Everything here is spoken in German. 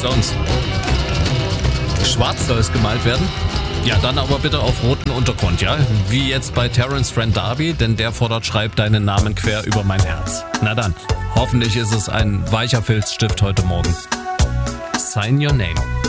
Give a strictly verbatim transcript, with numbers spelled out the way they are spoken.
Stones. Schwarz soll es gemalt werden? Ja, dann aber bitte auf roten Untergrund, ja? Wie jetzt bei Terence Trent D'Arby, denn der fordert, schreib deinen Namen quer über mein Herz. Na dann, hoffentlich ist es ein weicher Filzstift heute Morgen. Sign your name.